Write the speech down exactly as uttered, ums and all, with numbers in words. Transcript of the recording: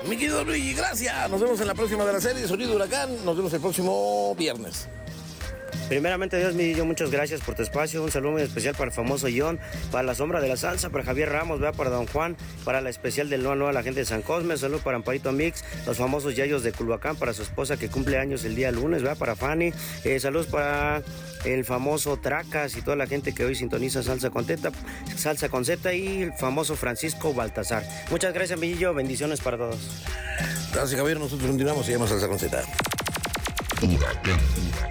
Mi querido Luigi, gracias. Nos vemos en la próxima de la serie Sonido Huracán. Nos vemos el próximo viernes. Primeramente, Dios mío, muchas gracias por tu espacio. Un saludo muy especial para el famoso John, para la sombra de la salsa, para Javier Ramos, ¿verdad? Para Don Juan, para la especial del Noa Noa, la gente de San Cosme. Un saludo para Amparito Mix, los famosos Yayos de Culhuacán, para su esposa que cumple años el día lunes, ¿verdad? Para Fanny. Eh, saludos para el famoso Tracas y toda la gente que hoy sintoniza Salsa con Teta, Salsa con Z y el famoso Francisco Baltasar. Muchas gracias, Millillo. Bendiciones para todos. Gracias, Javier. Nosotros continuamos. Se llama Salsa con Z.